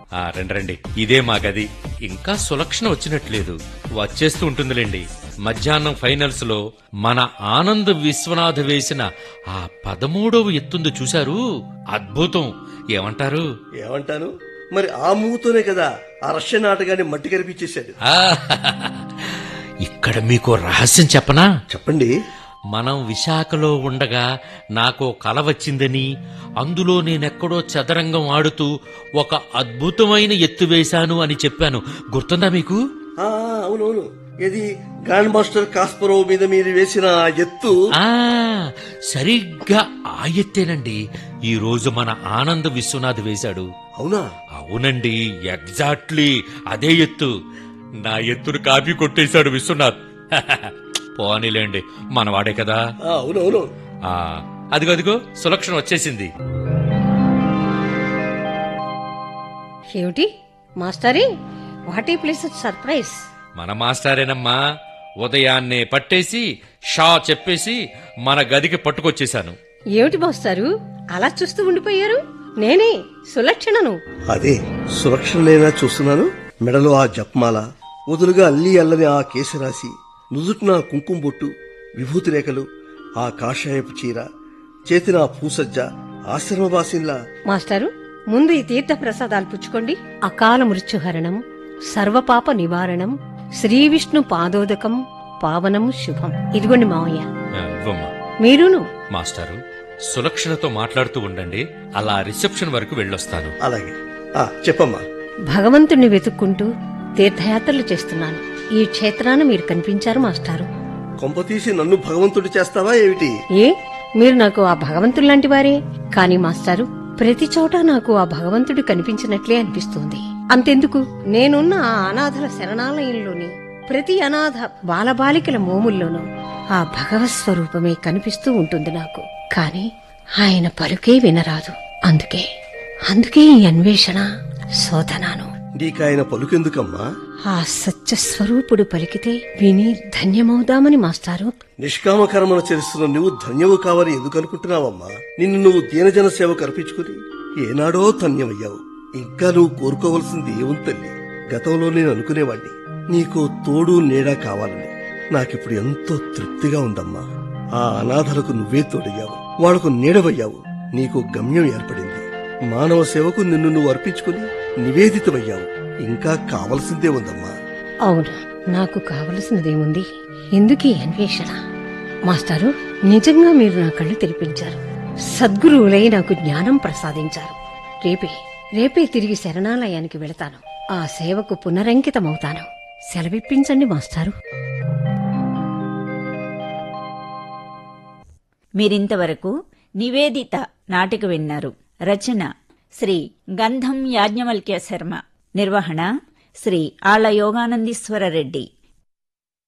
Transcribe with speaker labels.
Speaker 1: రండి రండి, ఇదే మా గది. ఇంకా సులక్షణ వచ్చినట్లేదు. వచ్చేస్తూ ఉంటుందిలేండి. మధ్యాహ్నం ఫైనల్స్ లో మన ఆనంద్ విశ్వనాథ్ వేసిన ఆ 13వ ఎత్తుంది చూశారు? అద్భుతం. ఏమంటారు?
Speaker 2: ఏమంటాను మరి, ఆ మూతోనే కదా ఆ రష్యన్ ఆటగాన్ని మట్టి కనిపించేశాడు.
Speaker 1: ఇక్కడ మీకు రహస్యం చెప్పనా?
Speaker 2: చెప్పండి.
Speaker 1: మనం విశాఖలో ఉండగా నాకో కల వచ్చిందని, అందులో నేనెక్కడో చదరంగం ఆడుతూ ఒక అద్భుతమైన ఎత్తు వేశాను అని చెప్పాను. గుర్తుందా మీకు?
Speaker 2: అవునవును. ఇది గ్రాండ్ మాస్టర్ కాస్పరోవ్ మీద మీరు వేసిన ఎత్తు.
Speaker 1: సరిగ్గా ఆ ఎత్తేనండి ఈ రోజు మన ఆనంద్ విశ్వనాథ్ వేశాడు.
Speaker 2: అవునా?
Speaker 1: అవునండి, ఎగ్జాక్ట్లీ అదే ఎత్తు. నా ఎత్తును కాపీ కొట్టేశాడు విశ్వనాథ్. పోనీలేండి, మనవాడే కదా.
Speaker 2: అవునవును.
Speaker 1: అదిగో సులక్షణ వచ్చేసింది.
Speaker 3: ఏమిటి mastery, what a pleasant surprise.
Speaker 1: మన మాస్టారేనమ్మా. ఉదయాన్నే పట్టేసి షా చెప్పేసి మన గదికి పట్టుకొచ్చేశాను.
Speaker 3: ఏమిటి మాస్టారు అలా చూస్తూ ఉండిపోయారు? నేనే సులక్షణను.
Speaker 2: అదే సులక్షణనేనా చూస్తున్నాను. మెడలో ఆ జపమాల, వదులుగా అల్లి అల్లని ఆ కేశరాశి, నుదుటిన కుంకుమ బొట్టు, విభూతి రేఖలు, ఆ కాషాయపు చీర, చేతిన పూసజ్జ, ఆశ్రమవాసిన్లా.
Speaker 3: మాస్టారు, ముందు ఈ తీర్థ ప్రసాదాలు పుచ్చుకోండి. అకాల మృత్యుహరణం, సర్వపాప నివారణం, శ్రీ విష్ణు పాదోదకం, పావనం శుభం. ఇదిగోండి మావయ్య. మీరును.
Speaker 1: మాస్టారు, సులక్షణతో మాట్లాడుతూ ఉండండి, అలా రిసెప్షన్ వరకు వెళ్ళొస్తాను.
Speaker 2: అలాగే. చెప్పమ్మా.
Speaker 3: భగవంతుణ్ణి వెతుక్కుంటూ తీర్థయాత్రలు చేస్తున్నాను. ఈ క్షేత్రాన మీరు కనిపించారు మాస్టారు.
Speaker 2: కొంపతీసి నన్ను భగవంతుడు చేస్తావా ఏమిటి?
Speaker 3: మీరు నాకు ఆ భగవంతుడు లాంటి వారే. కాని మాస్టారు, ప్రతి చోట నాకు ఆ భగవంతుడు కనిపించినట్లే అనిపిస్తుంది. అంతెందుకు, నేనున్న ఆ అనాథల శరణాలయంలోని ప్రతి అనాథ బాలబాలికల మోముల్లోనూ ఆ భగవత్ స్వరూపమే కనిపిస్తూ ఉంటుంది నాకు. కాని ఆయన పలుకే వినరాదు. అందుకే ఈ అన్వేషణ, శోధనాను.
Speaker 2: నీకాయన పలుకెందుకమ్మా?
Speaker 3: ఆ సత్యస్వరూపుడు పలికితే విని ధన్యమవుదామని మాస్టారు.
Speaker 2: నిష్కామ కర్మను చేస్తున్న నువ్వు ధన్యవు కావని ఎందుకు అనుకుంటున్నావమ్మా? నిన్ను నువ్వు దీనజన సేవకు అర్పించుకుని ఏనాడో ధన్యమయ్యావు. ఇంకా నువ్వు కోరుకోవలసింది ఏముంది తల్లి? గతంలో నేను అనుకునేవాణ్ణి నీకు తోడు నీడా కావాలని. నాకిప్పుడు ఎంతో తృప్తిగా ఉందమ్మా. ఆ అనాథలకు నువ్వే తోడయ్యావు, వాళ్లకు నీడవయ్యావు. నీకు గమ్యం ఏర్పడింది. మానవ సేవకు నిన్ను నువ్వు అర్పించుకుని నివేదితమయ్యావు. ఇంకా కావలసిందే ఉందమ్మా.
Speaker 3: అవును, నాకు కావలసినదేముంది? ఎందుకీ అన్వేషణ? మాస్టారు, నిజంగా మీరు నా కళ్ళు తెరిపించారు. సద్గురువులై నాకు జ్ఞానం ప్రసాదించారు. రేపే తిరిగి శరణాలయానికి వెళతాను. ఆ సేవకు పునరంకితమవుతాను. సెలవిప్పించండి మాస్టారు.
Speaker 4: మీరింతవరకు నివేదిత నాటిక విన్నారు. రచన శ్రీ గంధం యాజ్ఞవల్క్య శర్మ. నిర్వహణ శ్రీ ఆళ్ల యోగానందీశ్వర రెడ్డి.